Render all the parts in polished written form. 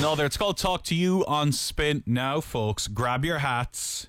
another. It's called Talk to You on Spin. Now, folks, grab your hats,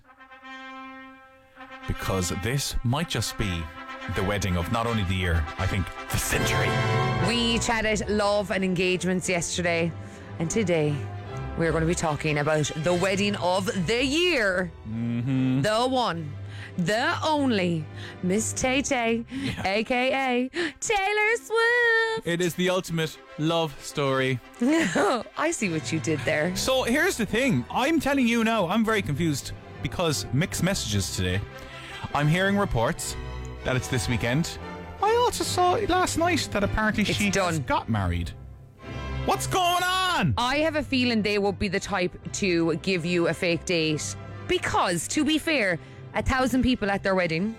because this might just be the wedding of not only the year, I think the century. We chatted love and engagements yesterday, and today we're going to be talking about the wedding of the year. Mm-hmm. The one, the only, Miss Tay-Tay, a.k.a. Taylor Swift. It is the ultimate love story. I see what you did there. So here's the thing. I'm telling you now, I'm very confused because mixed messages today. I'm hearing reports that it's this weekend. I also saw last night that apparently she just got married. What's going on? I have a feeling they will be the type to give you a fake date because, to be fair, 1,000 people at their wedding.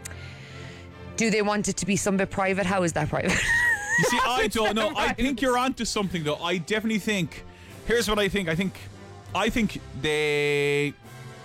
Do they want it to be some bit private? How is that private? You see, I don't know. I think you're onto something, though. I definitely think. Here's what I think. I think they.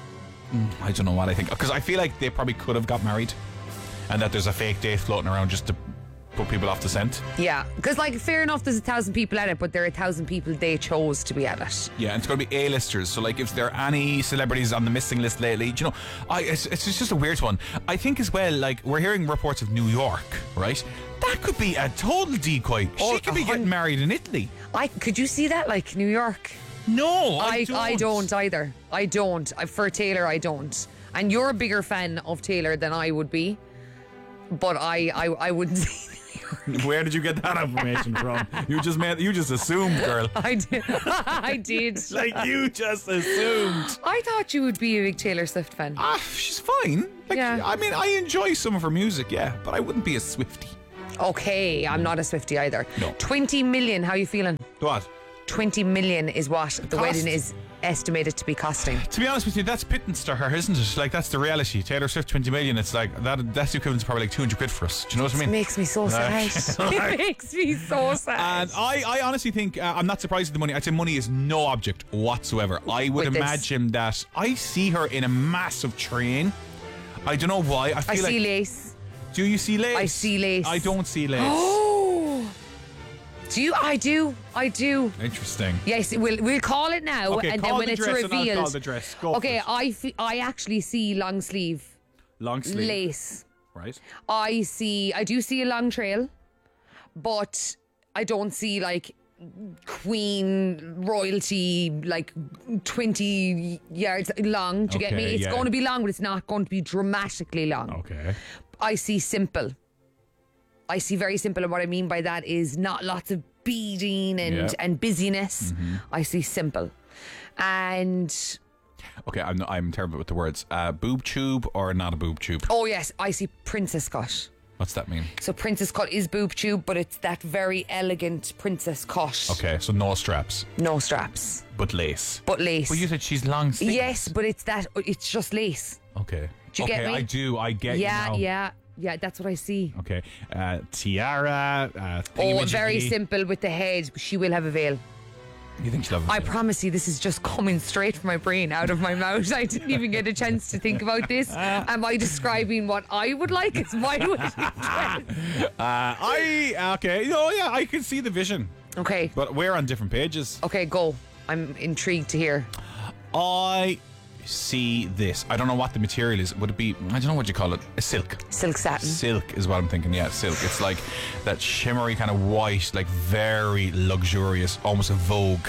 I don't know what I think, because I feel like they probably could have got married, and that there's a fake date floating around just to put people off the scent. Yeah, because fair enough, there's 1,000 people at it, but there are 1,000 people they chose to be at it. Yeah, and it's going to be A-listers. So if there are any celebrities on the missing list lately, it's just a weird one. I think as well, we're hearing reports of New York, right? That could be a total decoy. She could be getting married in Italy. Could you see that, New York? No, I don't either. I don't. For Taylor, I don't. And you're a bigger fan of Taylor than I would be, but I wouldn't say. Where did you get that information from? You just assumed, girl. I did. I did. You just assumed. I thought you would be a big Taylor Swift fan. She's fine. Yeah. I mean, I enjoy some of her music, yeah, but I wouldn't be a Swiftie. Okay, I'm not a Swiftie either. No. 20 million, how are you feeling? What? 20 million is what the wedding is estimated to be costing. To be honest with you, that's pittance to her, isn't it? That's the reality. Taylor Swift, 20 million, it's that's the equivalent to probably 200 quid for us. Do you know what I mean? It makes me so sad. It makes me so sad. And I honestly think, I'm not surprised at the money. I'd say money is no object whatsoever. I would imagine that I see her in a massive train. I don't know why. I see lace. Do you see lace? I see lace. I don't see lace. Oh! Do you? I do. Interesting. Yes, we'll call it now, okay, and then when it's revealed. And I'll call the dress. Go okay, I actually see long sleeve. Long sleeve lace. Right. I do see a long trail, but I don't see queen royalty 20 yards long. Do you get me? It's going to be long, but it's not going to be dramatically long. Okay. I see simple. I see very simple, and what I mean by that is not lots of beading and busyness. Mm-hmm. I see simple. And okay, I'm terrible with the words. Boob tube or not a boob tube? Oh yes, I see princess cut. What's that mean? So princess cut is boob tube, but it's that very elegant princess cut. Okay, so no straps. No straps. But lace. But lace. Well, you said she's long sleeve. Yes, but it's just lace. Okay. Do you get me? I do. I get you now. Yeah, that's what I see. Okay. Tiara. Very simple with the head. She will have a veil. You think she'll have a veil? I promise you, this is just coming straight from my brain, out of my mouth. I didn't even get a chance to think about this. Am I describing what I would like as my wedding dress? Okay. Oh, yeah, I can see the vision. Okay. But we're on different pages. Okay, go. I'm intrigued to hear. I see this. I don't know what the material is. Would it be, I don't know what you call it, a silk? Silk satin. Silk is what I'm thinking. Yeah, silk. It's like that shimmery kind of white, very luxurious, almost a Vogue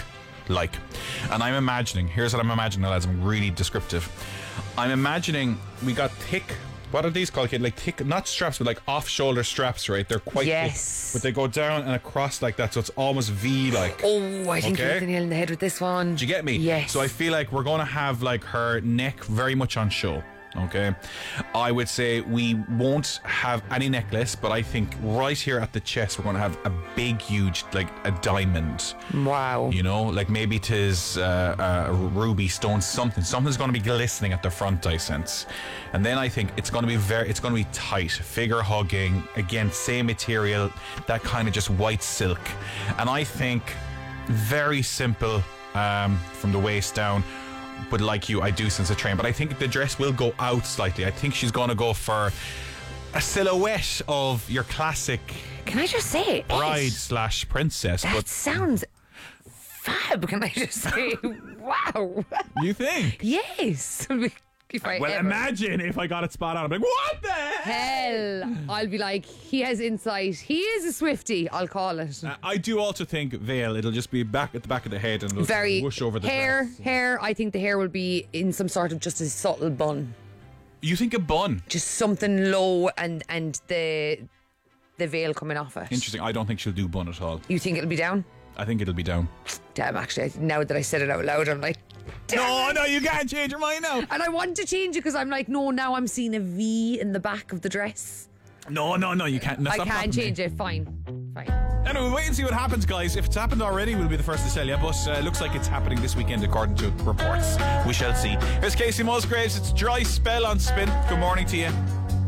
and I'm imagining, here's what I'm imagining, lads, I'm really descriptive. I'm imagining we got thick, what are these called, kid? Thick, not straps, but off-shoulder straps, right? They're quite thick, but they go down and across like that, so it's almost V-like. Oh, I think you're hitting the nail in the head with this one. Do you get me? Yes. So I feel like we're going to have her neck very much on show. Okay, I would say we won't have any necklace, but I think right here at the chest we're going to have a big, huge, a diamond. Wow. Maybe it is a ruby stone, something's going to be glistening at the front, I sense. And then I think it's going to be tight, figure hugging, again, same material, that kind of just white silk. And I think very simple from the waist down. But like you, I do sense a train. But I think the dress will go out slightly. I think she's going to go for a silhouette of your classic. Can I just say, bride/princess? That sounds fab, can I just say? Wow. You think? Yes. If I Well, ever. imagine if I got it spot on. I'm like, what the hell? Hell, I'll be like, he has insight. He is a Swiftie, I'll call it. I do also think veil. It'll just be back at the back of the head and it'll Very whoosh over the hair. dress. Hair. I think the hair will be in some sort of just a subtle bun, You think a bun? just something low, and the veil coming off it. Interesting. I don't think she'll do bun at all. You think it'll be down? I think it'll be down. Damn, actually, now that I said it out loud, I'm like, No, you can't change your mind now. and I want to change it because I'm like, no, now I'm seeing a V in the back of the dress. No, you can't. I can't change it. Fine. Anyway, wait and see what happens, guys. If it's happened already, we'll be the first to tell you. But looks like it's happening this weekend, according to reports. We shall see. Here's Casey Musgraves. It's Dry Spell on Spin. Good morning to you.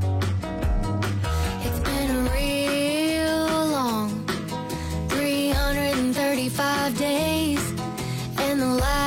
It's been a real long 335 days, and the last